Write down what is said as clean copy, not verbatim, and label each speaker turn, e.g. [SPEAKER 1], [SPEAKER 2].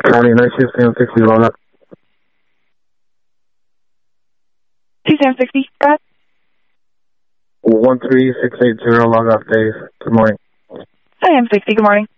[SPEAKER 1] County Night Shift 760 log up.
[SPEAKER 2] 2760, Brad?
[SPEAKER 1] 13680 log off days. Good morning.
[SPEAKER 2] I am 60, good morning.